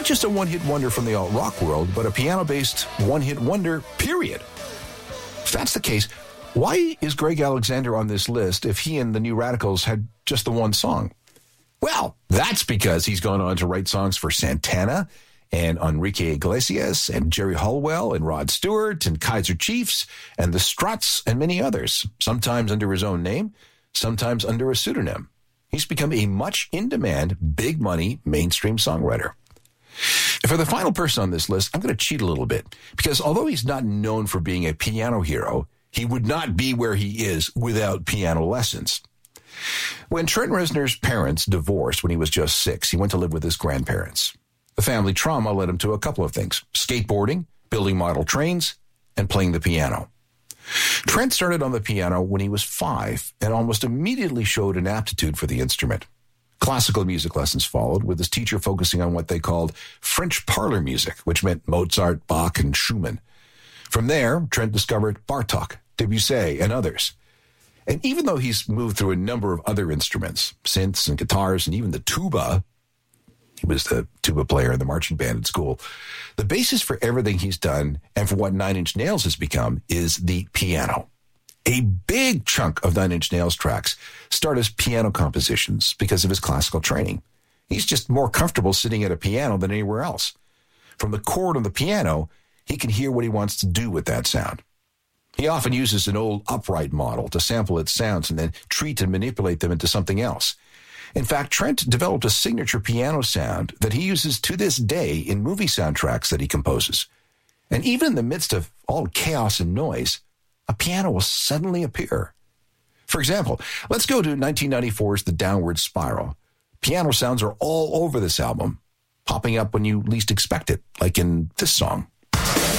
just a one-hit wonder from the alt-rock world, but a piano-based one-hit wonder, period. If that's the case, why is Greg Alexander on this list if he and the New Radicals had just the one song? Well, that's because he's gone on to write songs for Santana and Enrique Iglesias and Jerry Halliwell and Rod Stewart and Kaiser Chiefs and the Struts and many others, sometimes under his own name, sometimes under a pseudonym. He's become a much in-demand, big-money, mainstream songwriter. For the final person on this list, I'm going to cheat a little bit, because although he's not known for being a piano hero, he would not be where he is without piano lessons. When Trent Reznor's parents divorced when he was just 6, he went to live with his grandparents. The family trauma led him to a couple of things: skateboarding, building model trains, and playing the piano. Trent started on the piano when he was 5 and almost immediately showed an aptitude for the instrument. Classical music lessons followed, with his teacher focusing on what they called French parlor music, which meant Mozart, Bach, and Schumann. From there, Trent discovered Bartók, Debussy, and others. And even though he's moved through a number of other instruments, synths and guitars, and even the tuba — he was the tuba player in the marching band at school — the basis for everything he's done and for what Nine Inch Nails has become is the piano. A big chunk of Nine Inch Nails tracks start as piano compositions because of his classical training. He's just more comfortable sitting at a piano than anywhere else. From the chord on the piano, he can hear what he wants to do with that sound. He often uses an old upright model to sample its sounds and then treat and manipulate them into something else. In fact, Trent developed a signature piano sound that he uses to this day in movie soundtracks that he composes. And even in the midst of all chaos and noise, a piano will suddenly appear. For example, let's go to 1994's The Downward Spiral. Piano sounds are all over this album, popping up when you least expect it, like in this song.